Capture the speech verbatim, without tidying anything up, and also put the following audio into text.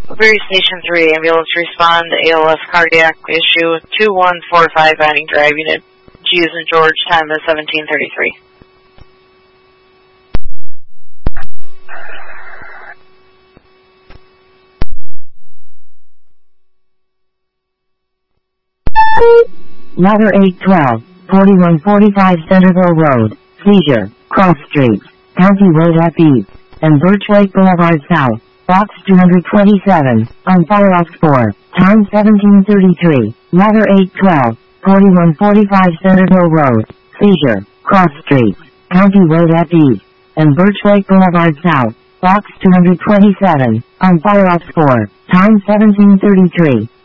Berry Station three, ambulance respond to A L S cardiac issue two one four five Vining Drive, unit G as in George, time is seventeen thirty-three. Ladder eight twelve, forty-one forty-five Centerville Road, Seizure, Cross Street, County Road F E, and Birch Lake Boulevard South, Box two twenty-seven, on fire off four, time seventeen thirty-three, Ladder eight twelve, forty-one forty-five Centerville Road, Seizure, Cross Street, County Road F E, and Birch Lake Boulevard South, Box two twenty-seven, on fire off four, time seventeen thirty-three.